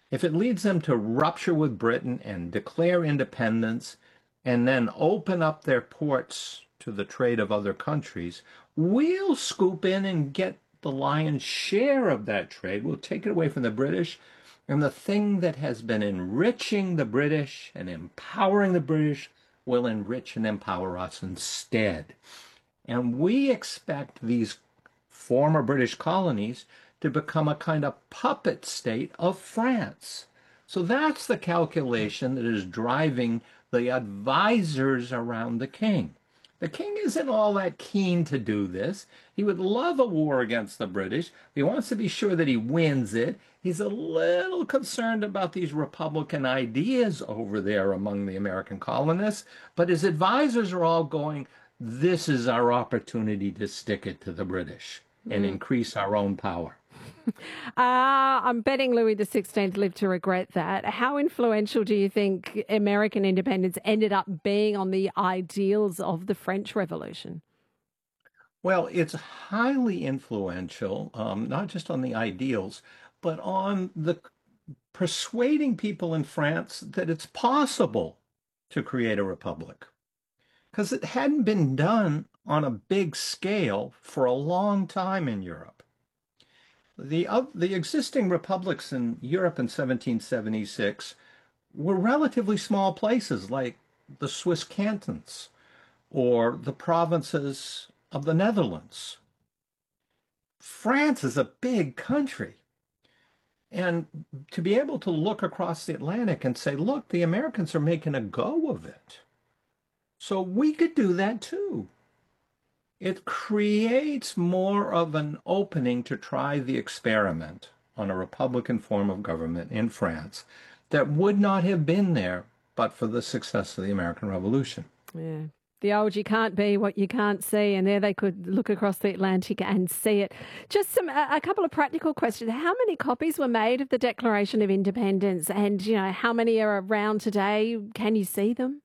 if it leads them to rupture with Britain and declare independence and then open up their ports to the trade of other countries, we'll scoop in and get the lion's share of that trade. We'll take it away from the British. And the thing that has been enriching the British and empowering the British will enrich and empower us instead. And we expect these former British colonies to become a kind of puppet state of France. So that's the calculation that is driving the advisors around the king. The king isn't all that keen to do this. He would love a war against the British. He wants to be sure that he wins it. He's a little concerned about these Republican ideas over there among the American colonists, but his advisors are all going, this is our opportunity to stick it to the British and increase our own power. I'm betting Louis XVI lived to regret that. How influential do you think American independence ended up being on the ideals of the French Revolution? Well, it's highly influential, not just on the ideals, but on the persuading people in France that it's possible to create a republic. Because it hadn't been done on a big scale for a long time in Europe. The existing republics in Europe in 1776 were relatively small places like the Swiss cantons or the provinces of the Netherlands. France is a big country. And to be able to look across the Atlantic and say, look, the Americans are making a go of it. So we could do that too. It creates more of an opening to try the experiment on a Republican form of government in France that would not have been there but for the success of the American Revolution. Yeah. The old you can't be what you can't see, and there they could look across the Atlantic and see it. Just a couple of practical questions. How many copies were made of the Declaration of Independence, and how many are around today? Can you see them?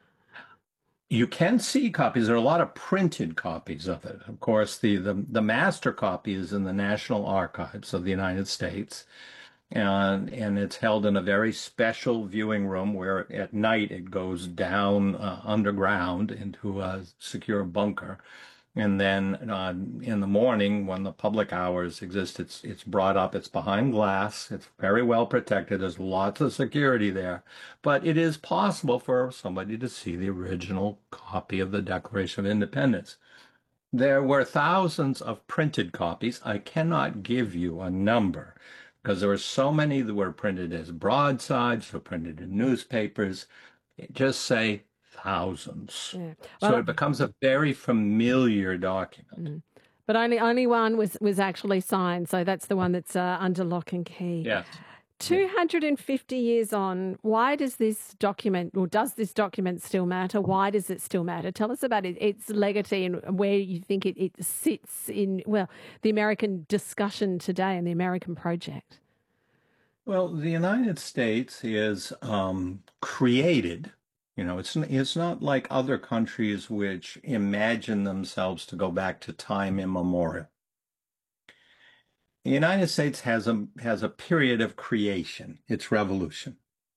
You can see copies. There are a lot of printed copies of it. Of course, the master copy is in the National Archives of the United States, and it's held in a very special viewing room where at night it goes down underground into a secure bunker. And then in the morning, when the public hours exist, it's brought up. It's behind glass. It's very well protected. There's lots of security there. But it is possible for somebody to see the original copy of the Declaration of Independence. There were thousands of printed copies. I cannot give you a number because there were so many that were printed as broadsides, were printed in newspapers. Just say thousands. Yeah. So Well, it becomes a very familiar document. but only one was actually signed, so that's the one that's under lock and key. Yes. 250 years on, why does this document, or does this document still matter? Why does it still matter? Tell us about its legacy and where you think it sits in, well, the American discussion today and the American project. Well, the United States is created. It's not like other countries which imagine themselves to go back to time immemorial. The United States has a period of creation, its revolution.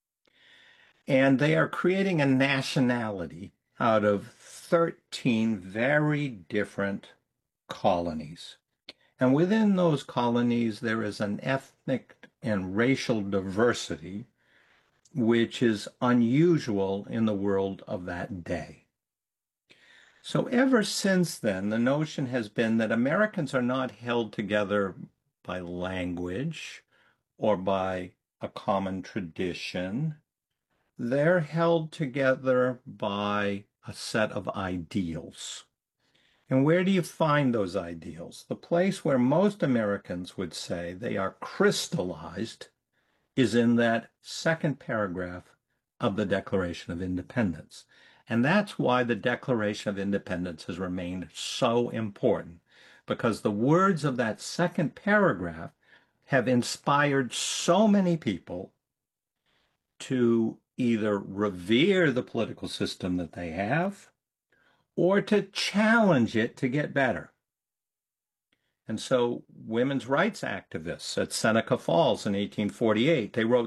And they are creating a nationality out of 13 very different colonies. And within those colonies, there is an ethnic and racial diversity which is unusual in the world of that day. So ever since then, the notion has been that Americans are not held together by language or by a common tradition. They're held together by a set of ideals. And where do you find those ideals? The place where most Americans would say they are crystallized is in that second paragraph of the Declaration of Independence. And that's why the Declaration of Independence has remained so important, because the words of that second paragraph have inspired so many people to either revere the political system that they have or to challenge it to get better. And so women's rights activists at Seneca Falls in 1848, they wrote